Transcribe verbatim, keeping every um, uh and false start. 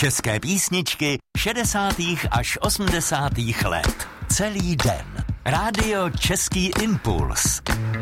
České písničky šedesátých až osmdesátých let. Celý den. Rádio Český impuls.